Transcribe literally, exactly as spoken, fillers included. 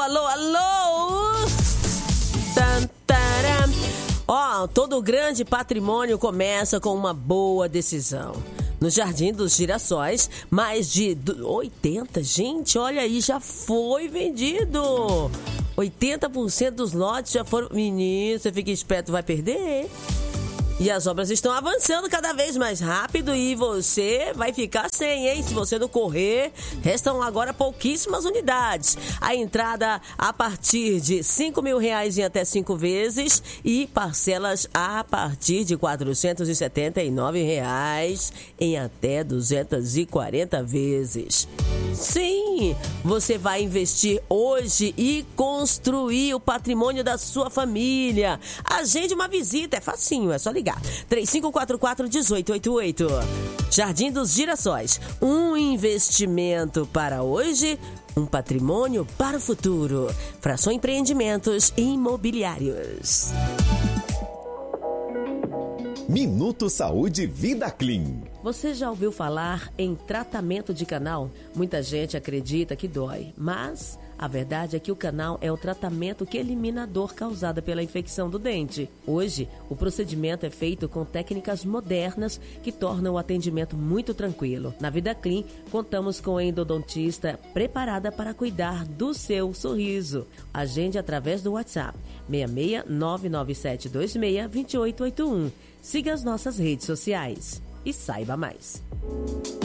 alô, alô! Tan, taram. Ó, todo grande patrimônio começa com uma boa decisão. No Jardim dos Girassóis, mais de oitenta, gente, olha aí, já foi vendido. oitenta por cento dos lotes já foram... Menino, você fica esperto, vai perder. E as obras estão avançando cada vez mais rápido e você vai ficar sem, hein? Se você não correr, restam agora pouquíssimas unidades. A entrada a partir de cinco mil reais em até cinco vezes e parcelas a partir de quatrocentos e setenta e nove reais em até duzentas e quarenta vezes. Sim, você vai investir hoje e construir o patrimônio da sua família. Agende uma visita, é facinho, é só ligar. três cinco quatro quatro, um oito oito oito. Jardim dos Girassóis, um investimento para hoje, um patrimônio para o futuro. Fração Empreendimentos Imobiliários. Minuto Saúde Vida Clean. Você já ouviu falar em tratamento de canal? Muita gente acredita que dói, mas a verdade é que o canal é o tratamento que elimina a dor causada pela infecção do dente. Hoje, o procedimento é feito com técnicas modernas que tornam o atendimento muito tranquilo. Na Vida Clean, contamos com a endodontista preparada para cuidar do seu sorriso. Agende através do WhatsApp seis seis nove nove sete dois seis dois oito oito um. Siga as nossas redes sociais e saiba mais.